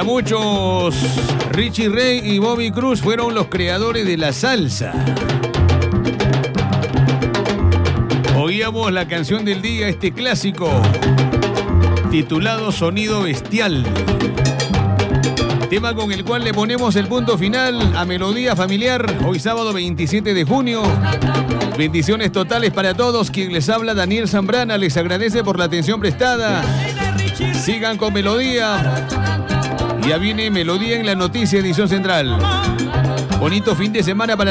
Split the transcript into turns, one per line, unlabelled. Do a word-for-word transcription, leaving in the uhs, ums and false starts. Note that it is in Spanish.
Para muchos, Richie Ray y Bobby Cruz fueron los creadores de la salsa. Oíamos la canción del día, este clásico, titulado Sonido Bestial. Tema con el cual le ponemos el punto final a Melodía Familiar, hoy sábado veintisiete de junio. Bendiciones totales para todos. Quien les habla, Daniel Zambrana, les agradece por la atención prestada. Sigan con Melodía. Ya viene Melodía en la noticia, edición central. Bonito fin de semana para